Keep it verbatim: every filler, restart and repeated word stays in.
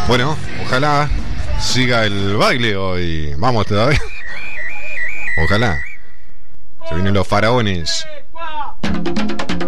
Bueno, ojalá siga el baile hoy. Vamos todavía. Ojalá. Se vienen los faraones.